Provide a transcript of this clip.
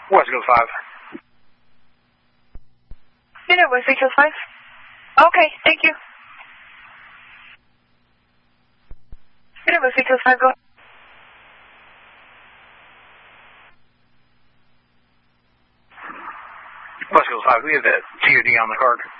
West Coast 5. Unit West Coast 5. Okay, thank you. Unit West Coast 5, go ahead. West Coast 5, we have that TOD on the card.